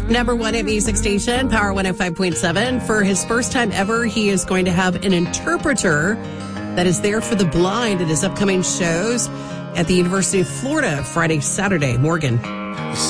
Number one hit music station, Power 105.7. For his first time ever, he is going to have an interpreter that is there for the blind at his upcoming shows at the University of Florida Friday, Saturday. Morgan.